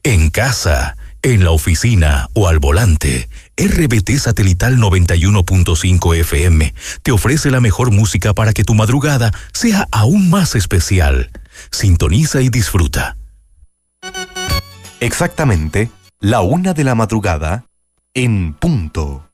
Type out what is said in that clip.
En casa, en la oficina o al volante, RBT Satelital 91.5 FM te ofrece la mejor música para que tu madrugada sea aún más especial. Sintoniza y disfruta. Exactamente, 1:00 a.m, en punto.